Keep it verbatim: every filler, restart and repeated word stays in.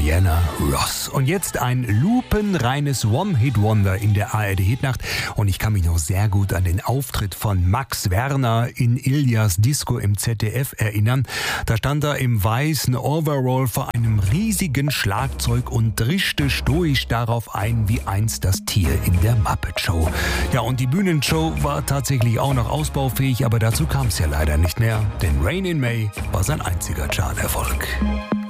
Diana Ross. Und jetzt ein lupenreines One-Hit-Wonder in der A R D-Hitnacht. Und ich kann mich noch sehr gut an den Auftritt von Max Werner in Ilias Disco im Z D F erinnern. Da stand er im weißen Overall vor einem riesigen Schlagzeug und drischte stoisch darauf ein, wie einst das Tier in der Muppet Show. Ja, und die Bühnenshow war tatsächlich auch noch ausbaufähig, aber dazu kam es ja leider nicht mehr, denn Rain in May war sein einziger Charterfolg.